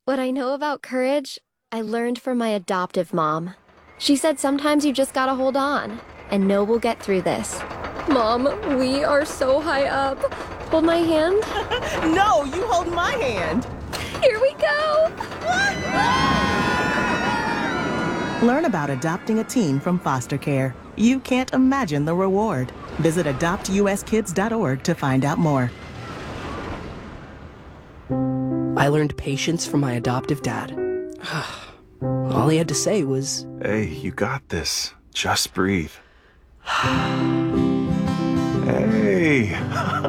What I know about courage, I learned from my adoptive mom. She said sometimes you just gotta hold on and know we'll get through this. Mom, we are so high up. Hold my hand. No, you hold my hand. Here we go. Learn about adopting a teen from foster care. You can't imagine the reward. Visit adoptuskids.org to find out more. I learned patience from my adoptive dad. All he had to say was, "Hey, you got this. Just breathe." Hey.